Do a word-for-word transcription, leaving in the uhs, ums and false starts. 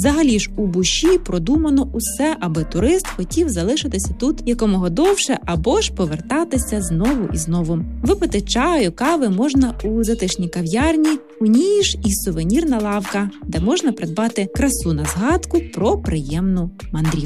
Взагалі ж у Буші продумано усе, аби турист хотів залишитися тут якомога довше або ж повертатися знову і знову. Випити чаю, кави можна у затишній кав'ярні, у ній ж і сувенірна лавка, де можна придбати красу на згадку про приємну мандрівку.